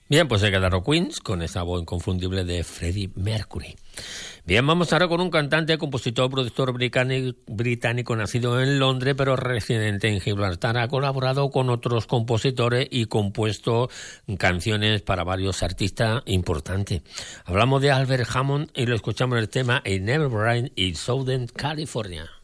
Bien, pues se quedaron Queens con esa voz inconfundible de Freddie Mercury. Bien, vamos ahora con un cantante, compositor, productor británico nacido en Londres, pero residente en Gibraltar. Ha colaborado con otros compositores y compuesto canciones para varios artistas importantes. Hablamos de Albert Hammond y lo escuchamos en el tema A Never Rain in Southern California.